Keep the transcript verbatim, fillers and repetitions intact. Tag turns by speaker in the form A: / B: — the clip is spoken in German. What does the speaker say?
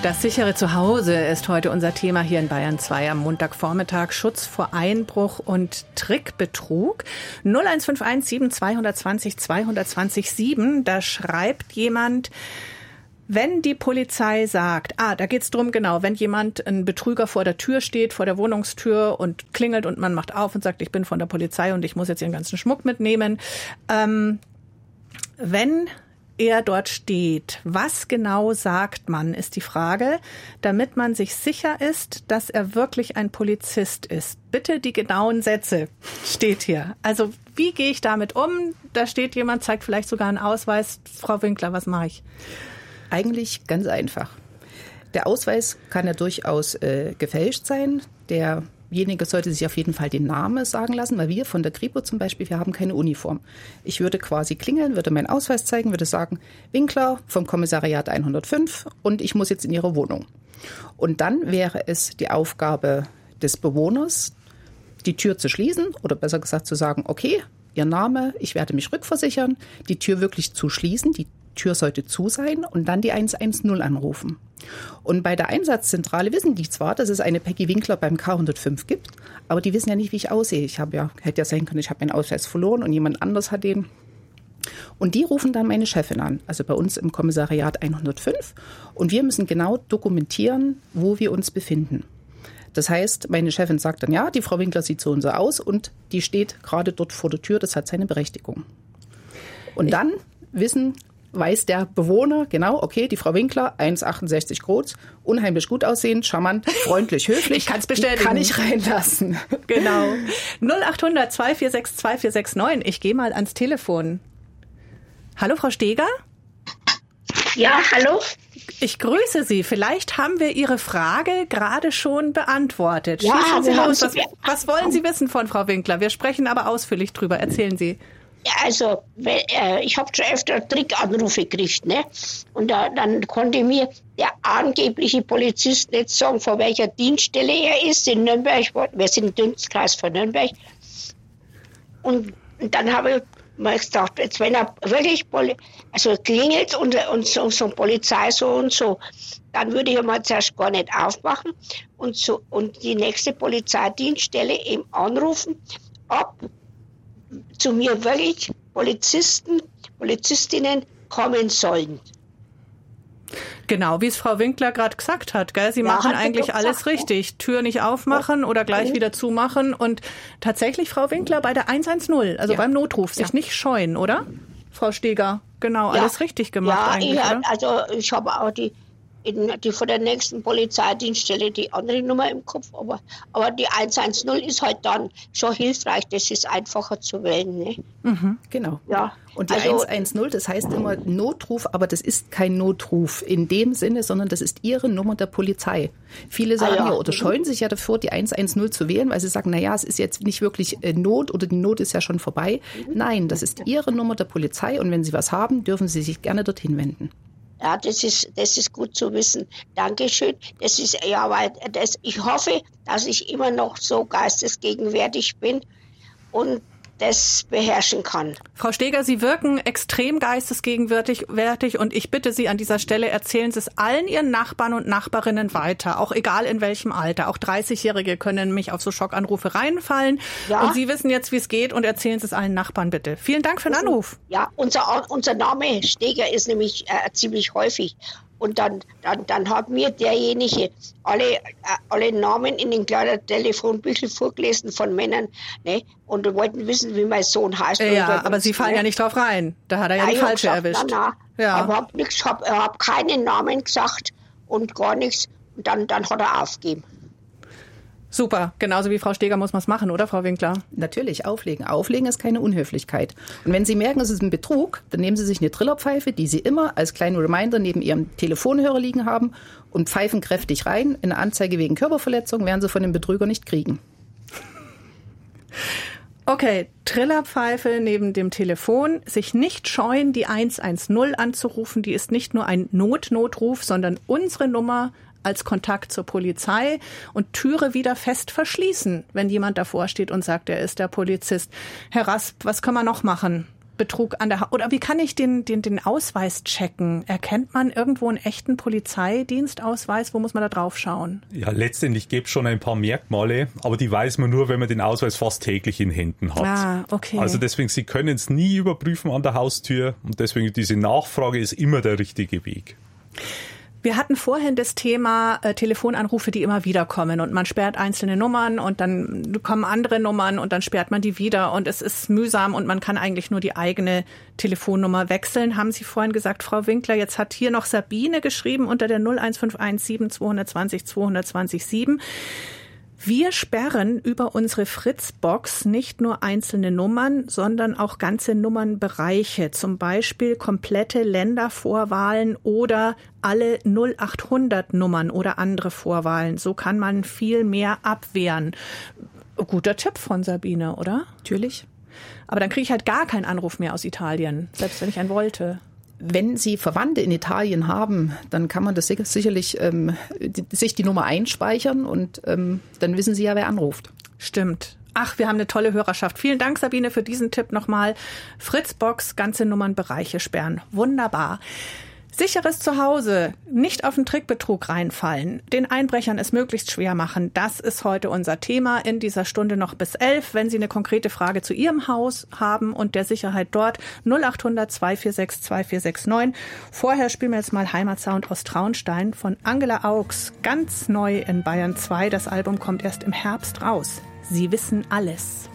A: Das sichere Zuhause ist heute unser Thema hier in Bayern zwei am Montagvormittag. Schutz vor Einbruch und Trickbetrug. null eins fünf eins sieben zwei zwei null zwei zwei null sieben. Da schreibt jemand, wenn die Polizei sagt, ah, da geht's drum, genau, wenn jemand, ein Betrüger vor der Tür steht, vor der Wohnungstür und klingelt und man macht auf und sagt, ich bin von der Polizei und ich muss jetzt Ihren ganzen Schmuck mitnehmen. Ähm, wenn er dort steht, was genau sagt man, ist die Frage, damit man sich sicher ist, dass er wirklich ein Polizist ist. Bitte die genauen Sätze, steht hier. Also wie gehe ich damit um? Da steht jemand, zeigt vielleicht sogar einen Ausweis. Frau Winkler, was mache ich?
B: Eigentlich ganz einfach. Der Ausweis kann ja durchaus äh, gefälscht sein. Derjenige sollte sich auf jeden Fall den Namen sagen lassen, weil wir von der Kripo zum Beispiel, wir haben keine Uniform. Ich würde quasi klingeln, würde meinen Ausweis zeigen, würde sagen, Winkler vom Kommissariat hundertfünf und ich muss jetzt in Ihre Wohnung. Und dann wäre es die Aufgabe des Bewohners, die Tür zu schließen oder besser gesagt zu sagen, okay, Ihr Name, ich werde mich rückversichern, die Tür wirklich zu schließen, die Tür sollte zu sein und dann die eins eins null anrufen. Und bei der Einsatzzentrale wissen die zwar, dass es eine Peggy Winkler beim K hundertfünf gibt, aber die wissen ja nicht, wie ich aussehe. Ich habe ja, hätte ja sein können, ich habe meinen Ausweis verloren und jemand anders hat den. Und die rufen dann meine Chefin an, also bei uns im Kommissariat hundertfünf. Und wir müssen genau dokumentieren, wo wir uns befinden. Das heißt, meine Chefin sagt dann, ja, die Frau Winkler sieht so und so aus und die steht gerade dort vor der Tür, das hat seine Berechtigung. Und dann wissen weiß der Bewohner, genau, okay, die Frau Winkler, eins achtundsechzig groß, unheimlich gut aussehend, charmant, freundlich, höflich.
A: Ich kann es bestätigen.
B: Die kann ich reinlassen.
A: Genau. null acht hundert zwei vier sechs zwei vier sechs neun. Ich gehe mal ans Telefon. Hallo, Frau Steger?
C: Ja, hallo.
A: Ich grüße Sie. Vielleicht haben wir Ihre Frage gerade schon beantwortet.
C: Ja,
A: Schießen Sie los. Was,
C: Sie
A: was wollen Sie wissen von Frau Winkler? Wir sprechen aber ausführlich drüber. Erzählen Sie.
C: Ja, also, äh, ich habe schon öfter Trickanrufe gekriegt, ne? Und da, dann konnte mir der angebliche Polizist nicht sagen, von welcher Dienststelle er ist. In Nürnberg, wir sind im Dunstkreis von Nürnberg. Und, und dann habe ich mal gedacht, jetzt wenn er wirklich Poli- also klingelt und, und so, so Polizei so und so, dann würde ich mal zuerst gar nicht aufmachen und, so, und die nächste Polizeidienststelle eben anrufen, ob zu mir wirklich Polizisten, Polizistinnen kommen sollen.
A: Genau, wie es Frau Winkler gerade gesagt hat, gell? Sie
C: Ja,
A: machen
C: hat sie
A: eigentlich
C: doch
A: alles
C: gesagt,
A: richtig. Tür nicht aufmachen
C: ja.
A: oder gleich
C: Mhm.
A: wieder zumachen. Und tatsächlich, Frau Winkler, bei der eins eins null, also
B: Ja.
A: beim Notruf, sich
B: Ja.
A: nicht scheuen, oder? Frau Steger, genau,
C: Ja.
A: alles richtig gemacht
C: ja,
A: eigentlich,
C: ich,
A: oder?
C: also ich habe auch die, in, die von der nächsten Polizeidienststelle die andere Nummer im Kopf, aber, aber die eins eins null ist halt dann schon hilfreich, das ist einfacher zu wählen. Ne?
A: Mhm.
B: Genau.
C: Ja.
B: Und die
C: Also-
B: eins eins null, das heißt immer Notruf, aber das ist kein Notruf in dem Sinne, sondern das ist Ihre Nummer der Polizei. Viele sagen
C: Ah, ja.
B: ja oder scheuen sich ja davor, die eins eins null zu wählen, weil sie sagen, na ja, es ist jetzt nicht wirklich äh, Not oder die Not ist ja schon vorbei. Nein, das ist Ihre Nummer der Polizei und wenn Sie was haben, dürfen Sie sich gerne dorthin wenden.
C: Ja, das ist, das ist gut zu wissen. Dankeschön. Das ist, ja, weil das, ich hoffe, dass ich immer noch so geistesgegenwärtig bin und das beherrschen kann.
A: Frau Steger, Sie wirken extrem geistesgegenwärtig wertig und ich bitte Sie an dieser Stelle, erzählen Sie es allen Ihren Nachbarn und Nachbarinnen weiter, auch egal in welchem Alter. Auch dreißigjährige können nämlich auf so Schockanrufe reinfallen.
C: Ja.
A: Und Sie wissen jetzt, wie es geht und erzählen Sie es allen Nachbarn bitte. Vielen Dank für den Anruf.
C: Ja, unser, unser Name Steger ist nämlich äh, ziemlich häufig. Und dann, dann, dann hat mir derjenige alle, äh, alle Namen in den kleinen Telefonbüchern vorgelesen von Männern, ne? Und wollten wissen, wie mein Sohn heißt.
A: Ja,
C: und
A: aber Sie fallen
C: ne?
A: ja nicht drauf rein. Da hat er ja,
C: Ja,
A: die
C: ich hab
A: falsche
C: gesagt,
A: erwischt.
C: Na, na.
A: Ja.
C: Ich habe nichts, hab, hab keinen Namen gesagt und gar nichts. Und dann, dann hat er aufgegeben.
A: Super, genauso wie Frau Steger muss man es machen, oder Frau Winkler?
B: Natürlich, auflegen. Auflegen ist keine Unhöflichkeit. Und wenn Sie merken, es ist ein Betrug, dann nehmen Sie sich eine Trillerpfeife, die Sie immer als kleinen Reminder neben Ihrem Telefonhörer liegen haben und pfeifen kräftig rein. Eine Anzeige wegen Körperverletzung werden Sie von dem Betrüger nicht kriegen.
A: Okay, Trillerpfeife neben dem Telefon, sich nicht scheuen, die eins eins null anzurufen. Die ist nicht nur ein Notnotruf, sondern unsere Nummer als Kontakt zur Polizei und Türe wieder fest verschließen, wenn jemand davor steht und sagt, er ist der Polizist. Herr Rasp, was können wir noch machen? Betrug an der ha- oder wie kann ich den, den, den Ausweis checken? Erkennt man irgendwo einen echten Polizeidienstausweis? Wo muss man da drauf schauen?
D: Ja, letztendlich gibt es schon ein paar Merkmale, aber die weiß man nur, wenn man den Ausweis fast täglich in Händen hat.
A: Ah, okay.
D: Also deswegen, Sie können es nie überprüfen an der Haustür und deswegen diese Nachfrage ist immer der richtige Weg.
A: Wir hatten vorhin das Thema äh, Telefonanrufe, die immer wieder kommen und man sperrt einzelne Nummern und dann kommen andere Nummern und dann sperrt man die wieder und es ist mühsam und man kann eigentlich nur die eigene Telefonnummer wechseln. Haben Sie vorhin gesagt, Frau Winkler, jetzt hat hier noch Sabine geschrieben unter der null eins fünf eins sieben zwei zwei null zwei zwei null sieben. Wir sperren über unsere Fritzbox nicht nur einzelne Nummern, sondern auch ganze Nummernbereiche, zum Beispiel komplette Ländervorwahlen oder alle null acht hundert Nummern oder andere Vorwahlen. So kann man viel mehr abwehren. Guter Tipp von Sabine, oder?
B: Natürlich.
A: Aber dann kriege ich halt gar keinen Anruf mehr aus Italien, selbst wenn ich einen wollte.
B: Wenn Sie Verwandte in Italien haben, dann kann man das sicherlich ähm, die, sich die Nummer einspeichern und ähm, dann wissen Sie ja, wer anruft.
A: Stimmt. Ach, wir haben eine tolle Hörerschaft. Vielen Dank, Sabine, für diesen Tipp nochmal. Fritzbox, ganze Nummernbereiche sperren. Wunderbar. Sicheres Zuhause, nicht auf den Trickbetrug reinfallen, den Einbrechern es möglichst schwer machen, das ist heute unser Thema in dieser Stunde noch bis elf. Wenn Sie eine konkrete Frage zu Ihrem Haus haben und der Sicherheit dort, null acht hundert zwei vier sechs zwei vier sechs neun. Vorher spielen wir jetzt mal Heimatsound aus Traunstein von Angela Augs, ganz neu in Bayern zwei. Das Album kommt erst im Herbst raus. Sie wissen alles.